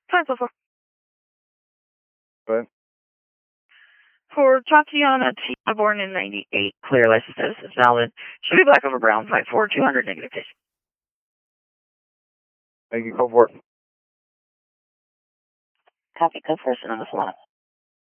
Fine, so far. But For Tatiana T, born in 98, clear license status is valid. Should be black over brown, 5'4", 200, negative case. thank you, go for it. Copy, go person on the salon.